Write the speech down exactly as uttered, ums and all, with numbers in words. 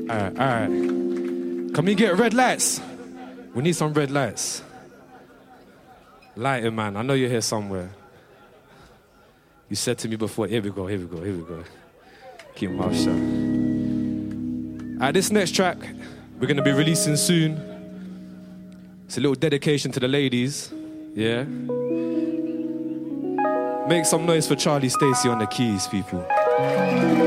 Alright, alright. Can we get red lights? We need some red lights. Lighting, man. I know you're here somewhere. You said to me before, here we go, here we go, here we go. Keep my mouth shut. Alright, this next track, we're going to be releasing soon. It's a little dedication to the ladies. Yeah? Make some noise for Charlie Stacey on the keys, people.